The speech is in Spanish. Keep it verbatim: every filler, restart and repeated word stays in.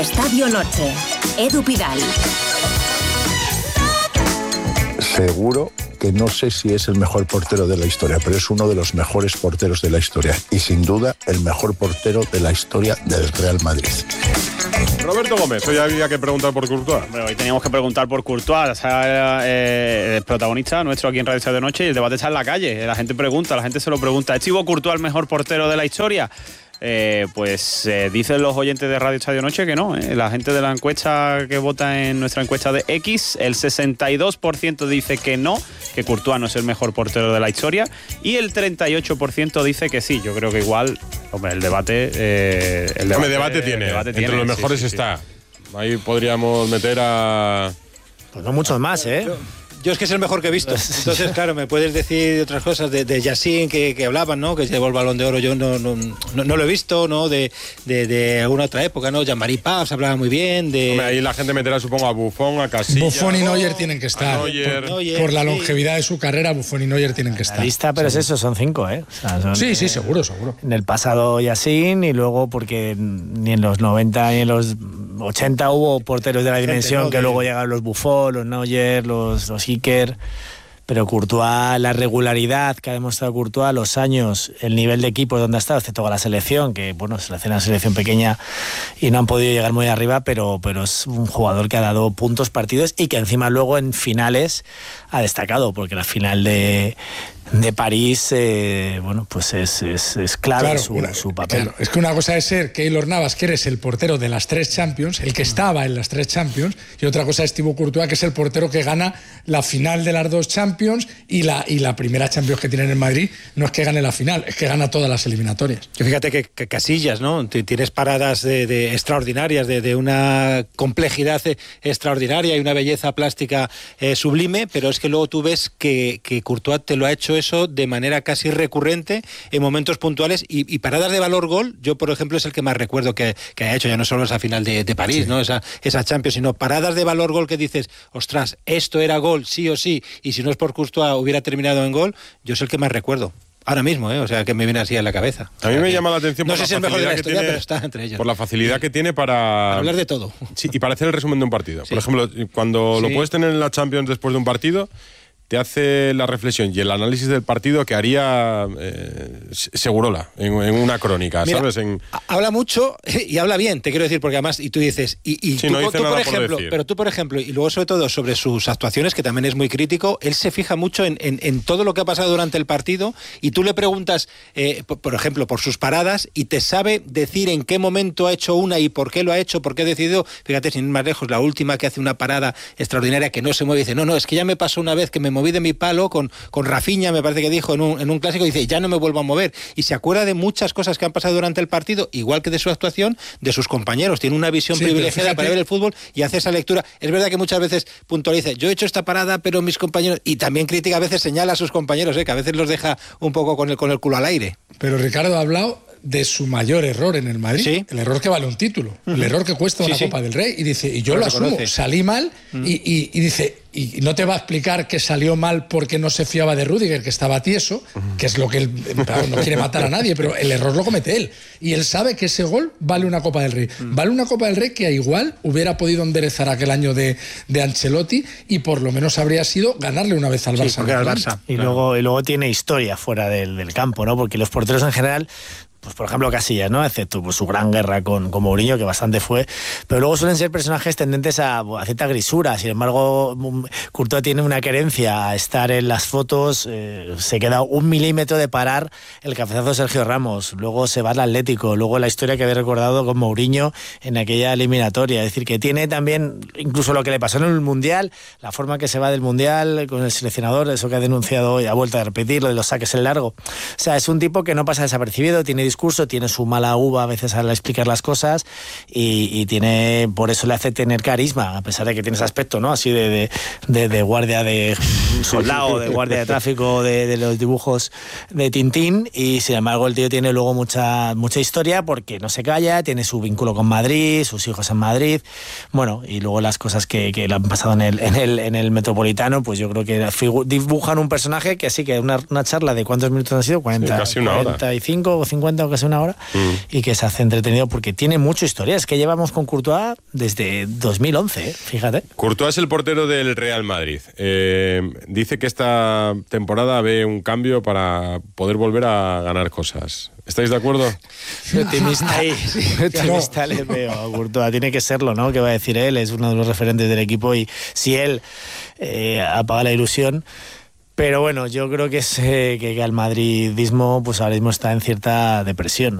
Estadio Noche, Edu Pidal. Seguro que no sé si es el mejor portero de la historia, pero es uno de los mejores porteros de la historia y sin duda el mejor portero de la historia del Real Madrid. Roberto Gómez, hoy había que preguntar por Courtois. Bueno, hoy teníamos que preguntar por Courtois, o sea, eh, el protagonista nuestro aquí en Radio Estadio Noche, y el debate está en la calle. La gente pregunta, la gente se lo pregunta. ¿Es Thibaut Courtois el mejor portero de la historia? Eh, pues eh, dicen los oyentes de Radio Estadio Noche que no, ¿eh? La gente de la encuesta que vota en nuestra encuesta de X, el sesenta y dos por ciento dice que no, que Courtois no es el mejor portero de la historia, y el treinta y ocho por ciento dice que sí. Yo creo que igual, hombre, el debate... Eh, el debate, hombre, debate tiene, el debate entre tiene, los mejores sí, sí, está. Sí. Ahí podríamos meter a... Pues no muchos más, ¿eh? Yo, yo es que es el mejor que he visto. Entonces, claro, me puedes decir otras cosas de, de Yacine que, que hablaban, ¿no? Que llevó el Balón de Oro. Yo no, no, no, no lo he visto, ¿no? De, de, de alguna otra época, ¿no? Jean-Marie Paz hablaba muy bien. De... Hombre, ahí la gente meterá, supongo, a Buffon, a Casillas. Buffon y Neuer tienen que estar. Neuer. Por, Neuer, por la sí. longevidad de su carrera, Buffon y Neuer tienen que estar. La lista, pero es eso, son cinco, ¿eh? O sea, son, Sí, sí, eh, seguro, seguro. En el pasado Yacine, y luego porque ni en los noventa ni en los ochenta hubo porteros de la dimensión, ¿no? que de... luego llegaron los Buffon, los Neuer, los, los Iker. Pero Courtois, la regularidad que ha demostrado Courtois, los años, el nivel de equipo donde ha estado, excepto con la selección, que bueno, se le hace una selección pequeña y no han podido llegar muy arriba, pero, pero es un jugador que ha dado puntos partidos y que encima luego en finales ha destacado, porque la final de, de París, eh, bueno, pues es, es, es clave Claro, su, una, su papel. Claro, es que una cosa es ser Keylor Navas, que eres el portero de las tres Champions, el que estaba en las tres Champions, y otra cosa es Thibaut Courtois, que es el portero que gana la final de las dos Champions y la, y la primera Champions que tiene en el Madrid. No es que gane la final, es que gana todas las eliminatorias. Que fíjate que, que Casillas, ¿no? Tienes paradas de, de extraordinarias, de, de una complejidad extraordinaria y una belleza plástica eh, sublime, pero es que luego tú ves que, que Courtois te lo ha hecho eso de manera casi recurrente en momentos puntuales, y, y paradas de valor gol. Yo, por ejemplo, es el que más recuerdo que, que ha hecho, ya no solo esa final de, de París, sí, ¿no? Esa, esa Champions, sino paradas de valor gol que dices, ostras, esto era gol, sí o sí, y si no es por Courtois hubiera terminado en gol. Yo es el que más recuerdo. Ahora mismo, ¿eh? O sea, que me viene así en la cabeza. A mí me llama la atención no por sé la si es el mejor de la facilidad que historia, tiene, pero está entre ellos. por la facilidad que tiene para... Para hablar de todo. Sí, y para hacer el resumen de un partido. Sí. Por ejemplo, cuando Sí. lo puedes tener en la Champions después de un partido, te hace la reflexión y el análisis del partido que haría eh, Segurola en, en una crónica. Mira, ¿sabes? En... Habla mucho y habla bien, te quiero decir, porque además, y tú dices, y, y sí, tú, no dice tú nada por por ejemplo, decir. pero tú por ejemplo, y luego sobre todo sobre sus actuaciones, que también es muy crítico, él se fija mucho en, en, en todo lo que ha pasado durante el partido, y tú le preguntas, eh, por, por ejemplo, por sus paradas, y te sabe decir en qué momento ha hecho una y por qué lo ha hecho, por qué ha decidido. Fíjate, sin ir más lejos, la última que hace una parada extraordinaria que no se mueve, dice, no, no, es que ya me pasó una vez que me moví de mi palo con Con, con Rafinha, me parece que dijo en un, en un clásico, dice, ya no me vuelvo a mover. Y se acuerda de muchas cosas que han pasado durante el partido, igual que de su actuación, de sus compañeros. Tiene una visión sí, privilegiada para ver el fútbol y hace esa lectura. Es verdad que muchas veces puntualiza, yo he hecho esta parada, pero mis compañeros... Y también critica, a veces señala a sus compañeros, ¿eh? Que a veces los deja un poco con el, con el culo al aire. Pero Ricardo ha hablado de su mayor error en el Madrid, ¿sí? El error que vale un título, uh-huh. El error que cuesta una sí, Copa sí. del Rey, y dice, y yo lo, lo asumo, salí mal, uh-huh. y, y, y dice, y no te va a explicar que salió mal porque no se fiaba de Rüdiger, que estaba tieso, uh-huh. que es lo que él, claro, no quiere matar a nadie, pero el error lo comete él, y él sabe que ese gol vale una Copa del Rey, uh-huh. vale una Copa del Rey que a igual hubiera podido enderezar aquel año de, de Ancelotti, y por lo menos habría sido ganarle una vez al Barça. Sí, porque al Barça. Y, claro. luego, y luego tiene historia fuera del, del campo, ¿no? Porque los porteros en general, pues por ejemplo Casillas, ¿no? Excepto pues, su gran guerra con, con Mourinho, que bastante fue, pero luego suelen ser personajes tendentes a, a cierta grisura. Sin embargo, Courtois tiene una querencia a estar en las fotos, eh, se queda un milímetro de parar el cabezazo de Sergio Ramos, luego se va al Atlético, luego la historia que había recordado con Mourinho en aquella eliminatoria. Es decir, que tiene también, incluso lo que le pasó en el Mundial, la forma que se va del Mundial con el seleccionador, eso que ha denunciado y ha vuelto a repetir, lo de los saques en largo. O sea, es un tipo que no pasa desapercibido, tiene discurso, tiene su mala uva a veces al explicar las cosas, y, y tiene, por eso le hace tener carisma, a pesar de que tiene ese aspecto, ¿no? Así de, de, de, de guardia de soldado, de guardia de tráfico, de, de los dibujos de Tintín, y sin embargo el tío tiene luego mucha, mucha historia porque no se calla, tiene su vínculo con Madrid, sus hijos en Madrid, bueno, y luego las cosas que, que le han pasado en el, en el, en el Metropolitano, pues yo creo que dibujan un personaje que sí, que una, una charla de ¿cuántos minutos han sido? cuarenta, sí, casi una hora. cuarenta y cinco o cincuenta veinte, aunque sea una hora, mm. y que se hace entretenido porque tiene mucha historia. Es que llevamos con Courtois desde dos mil once, ¿eh? Fíjate. Courtois es el portero del Real Madrid. Eh, dice que esta temporada ve un cambio para poder volver a ganar cosas. ¿Estáis de acuerdo? Optimista ahí. Optimista le veo a Courtois. Tiene que serlo, ¿no? ¿Qué va a decir él? Es uno de los referentes del equipo y si él eh, apaga la ilusión... Pero bueno, yo creo que, es, eh, que, que el madridismo pues ahora mismo está en cierta depresión.